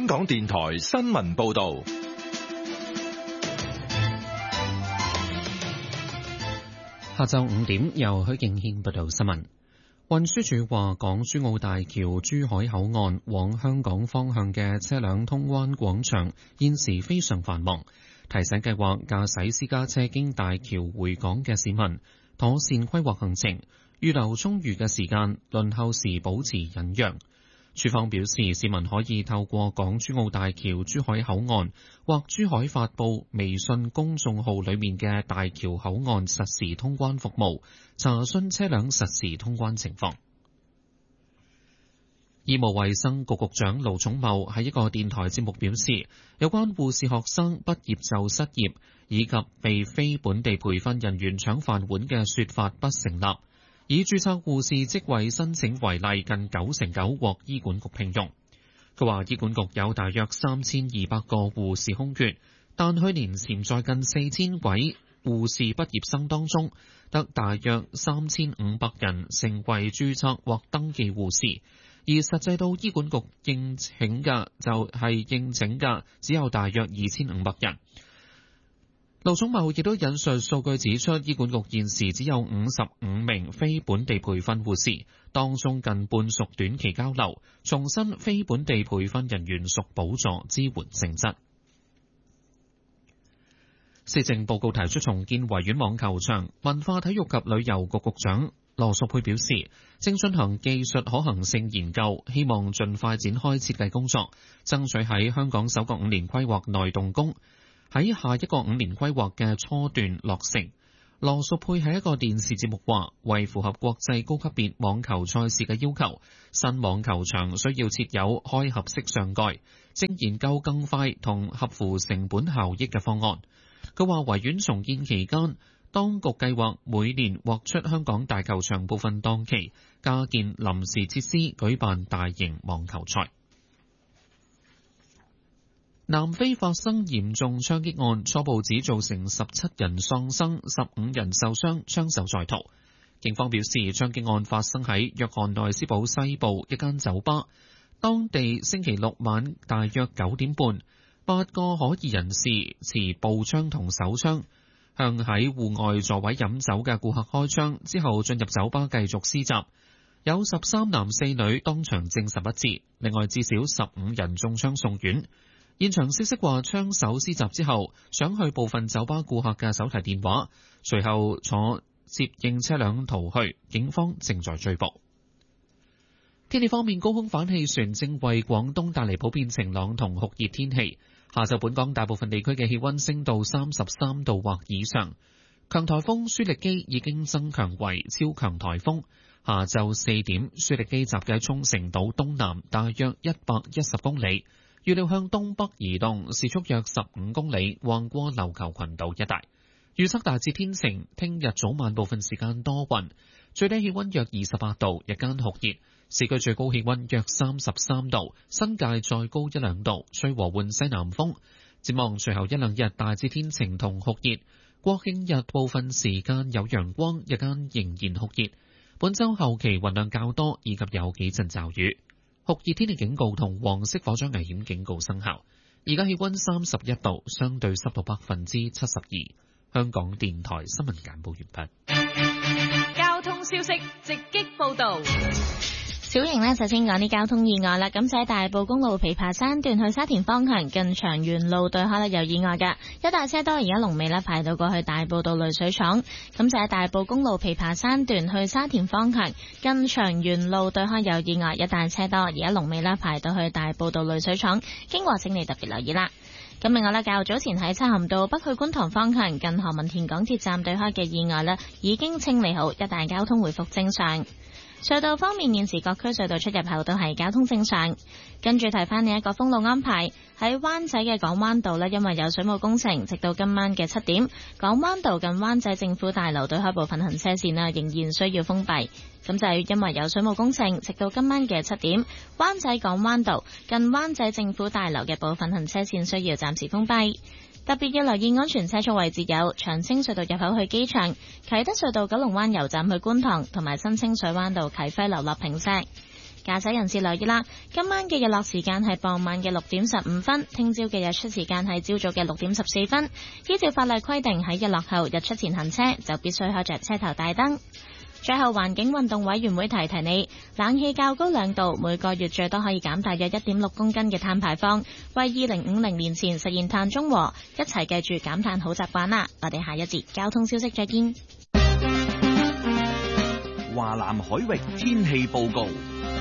香港電台新聞報道。 下晝5點，由許敬軒報道新聞。運輸署話，港珠澳大橋珠海口岸往香港方向嘅車輛通關廣場現時非常繁忙，提醒計劃駕駛私家車經大橋回港嘅市民，妥善規劃行程，預留充裕嘅時間，輪候時保持忍讓。署方表示，市民可以透過港珠澳大橋珠海口岸或珠海發布微信公眾號裏面嘅大橋口岸實時通關服務，查詢車輛實時通關情況。醫務衛生局局長盧寵茂喺一個電台節目表示，有關護士學生畢業就失業以及被非本地培訓人員搶飯碗嘅說法不成立。以註冊護士職位申請為例，近99%獲醫管局聘用。佢話醫管局有大約3200個護士空缺，但去年潛在近4000位護士畢業生當中，得大約3500人成為註冊或登記護士，而實際到醫管局應請嘅只有大約2500人。盧寵茂亦都引述數據指出，醫管局現時只有55名非本地培訓護士，當中近半屬短期交流，重申非本地培訓人員屬補助支援性質。施政報告提出重建維園網球場，文化體育及旅遊局局長羅淑佩表示，正進行技術可行性研究，希望盡快展開設計工作，爭取喺香港首個5年規劃內動工，喺下一個5年規劃嘅初段落成。羅淑佩喺一個電視節目話，為符合國際高級別網球賽事嘅要求，新網球場需要設有開合式上蓋，正研究更快同合乎成本效益嘅方案。佢話維園重建期間，當局計劃每年劃出香港大球場部分檔期，加建臨時設施，舉辦大型網球賽。南非發生嚴重槍擊案，初步指造成17人喪生，15人受傷，槍手在逃。警方表示，槍擊案發生喺約翰內斯堡西部一間酒吧，當地星期六晚大約9點半，8個可疑人士持步槍同手槍，向喺戶外座位飲酒嘅顧客開槍，之後進入酒吧繼續施襲，有13男4女當場證實不治，另外至少15人中槍送院。現場消息話，槍手施襲之後，想去部分酒吧顧客嘅手提電話，隨後坐接應車輛逃去，警方正在追捕。天氣方面，高空反氣旋正為廣東帶嚟普遍晴朗同酷熱天氣。下晝本港大部分地區嘅氣溫升到33度或以上。強颱風舒力基已經增強為超強颱風。下晝4點，舒力基集結喺沖繩島東南大約110公里。預料向東北移動，時速約15公里，橫過琉球群島一帶。預測大致天晴，聽日早晚部分時間多雲，最低氣溫約28度，日間酷熱，市區最高氣溫約33度，新界再高1-2度，吹和緩西南風。展望隨後1-2日大致天晴同酷熱，國慶日部分時間有陽光，日間仍然酷熱。本週後期雲量較多，以及有幾陣驟雨。酷熱天氣警告同黃色火災危險警告生效。而家氣溫31度，相對濕度72%。香港電台新聞簡報完畢。交通消息直擊報道。 小瑩呢，首先講啲交通意外啦。咁就喺大埔公路琵琶山段去沙田方向近長園路對開有意外嘅，一大車多，而家龍尾呢排到過去大埔道濾水廠。咁就喺大埔公路琵琶山段去沙田方向近長園路對開有意外，一大車多，而家龍尾呢排到去大埔道濾水廠，經過請你特別留意啦。咁另外呢，較早前喺漆咸道北去觀塘方向近何文田港鐵站對開嘅意外呢已經清理好，一帶交通回復正常。隧道方面，現時各區隧道出入口都係交通正常。跟住提翻你一個封路安排，喺灣仔嘅港灣道呢，因為有水務工程，直到今晚嘅7點，港灣道近灣仔政府大樓對開部分行車線啦，仍然需要封閉。咁就係因為有水務工程，直到今晚嘅7點，灣仔港灣道近灣仔政府大樓嘅部分行車線需要暫時封閉。特別要留意安全車速位置有長青隧道入口去機場、啟德隧道九龍灣油站去觀塘，同埋新清水灣道啟輝樓落坪石。 駕駛人士留意啦，今晚嘅日落時間係傍晚嘅6點15分，聽朝嘅日出時間係朝早嘅6點14分。依照法例規定，喺日落後日出前行車就必須開着車頭大燈。最後，環境運動委員會提你，冷氣較高2度，每個月最多可以減大約1.6公斤嘅碳排放，為2050年前實現碳中和。一齊記住減碳好習慣啦！我哋下一節交通消息再見。 華南海域天氣報告。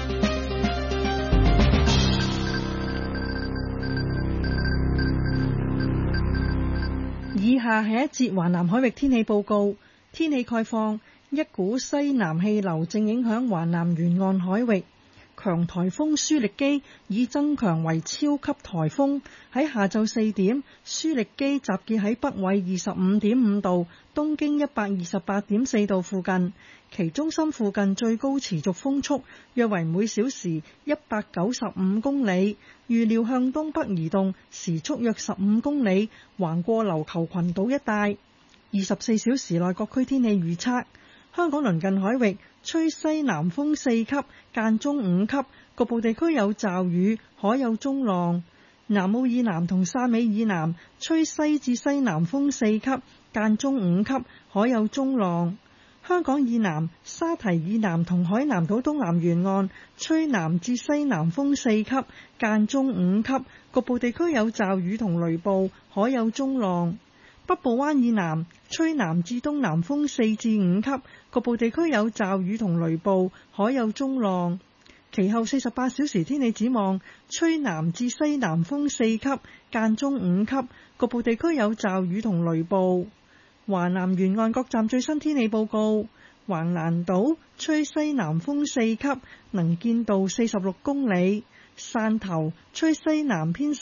以下係一節華南海域天氣報告。天氣概況。一股西南氣流正影響華南沿岸海域，強颱風舒力基已增強為超級颱風。喺下晝4點，舒力基集結喺北緯25.5度、東經128.4度附近，其中心附近最高持續風速約為每小時195公里，預料向東北移動，時速約15公里，橫過琉球群島一帶。24小時內各區天氣預測。香港鄰近海域吹西南風4級，間中5級，局部地區有驟雨，海有中浪。南澳以南同汕尾以南吹西至西南風4級，間中5級，海有中浪。香港以南、沙堤以南同海南島東南沿岸吹南至西南風4級，間中5級，局部地區有驟雨同雷暴，海有中浪。北部灣以南吹南至東南風4至5級，局部地區有驟雨同雷暴，海有中浪。其後48小時天氣展望，吹南至西南風4級，間中5級，局部地區有驟雨同雷暴。華南沿岸各站最新天氣報告：橫瀾島吹西南風4級，能見度46公里；汕頭吹西南偏